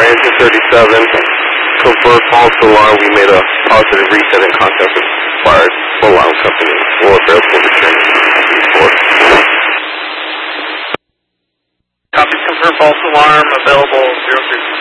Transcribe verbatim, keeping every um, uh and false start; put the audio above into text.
engine thirty-seven. Confirm false alarm. We made a positive reset in contact with fire alarm company for available return report. Copy, confirm false alarm available zero three.